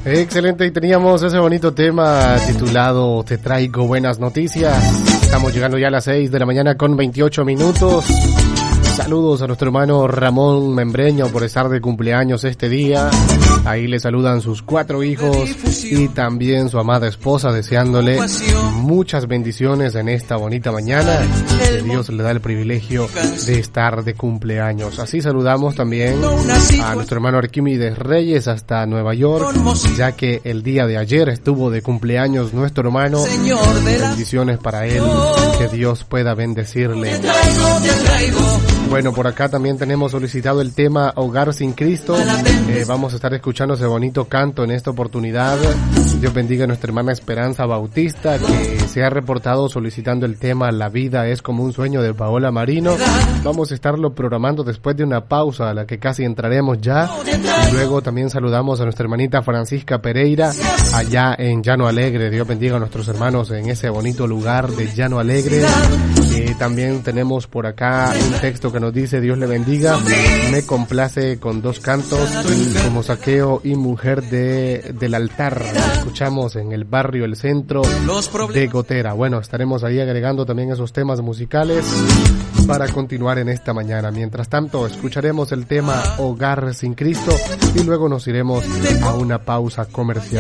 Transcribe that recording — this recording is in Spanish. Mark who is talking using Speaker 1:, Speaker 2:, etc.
Speaker 1: Excelente, y teníamos ese bonito tema titulado Te traigo buenas noticias. Estamos llegando ya a las 6 de la mañana con 28 minutos. Saludos a nuestro hermano Ramón Membreño por estar de cumpleaños este día. Ahí le saludan sus 4 hijos y también su amada esposa, deseándole muchas bendiciones en esta bonita mañana. Que Dios le da el privilegio de estar de cumpleaños. Así saludamos también a nuestro hermano Arquímedes Reyes hasta Nueva York, ya que el día de ayer estuvo de cumpleaños nuestro hermano. Bendiciones para él, que Dios pueda bendecirle. Bueno, por acá también tenemos solicitado el tema Hogar sin Cristo. Vamos a estar escuchando ese bonito canto en esta oportunidad. Dios bendiga a nuestra hermana Esperanza Bautista, que se ha reportado solicitando el tema La vida es como un sueño, de Paola Marino. Vamos a estarlo programando después de una pausa a la que casi entraremos ya. Y luego también saludamos a nuestra hermanita Francisca Pereira allá en Llano Alegre. Dios bendiga a nuestros hermanos en ese bonito lugar de Llano Alegre. También tenemos por acá un texto que nos dice: Dios le bendiga, me complace con 2 cantos, como Saqueo y Mujer del Altar. Escuchamos en el barrio El Centro de Gotera. Bueno, estaremos ahí agregando también esos temas musicales para continuar en esta mañana. Mientras tanto, escucharemos el tema Hogar sin Cristo y luego nos iremos a una pausa comercial.